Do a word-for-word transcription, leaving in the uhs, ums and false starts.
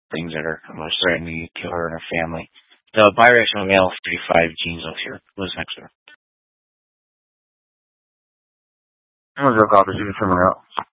things that are most threatening to kill her and her family. The biracial male thirty-five genes up here. What's next, sir? I'm gonna drop off to see someone else.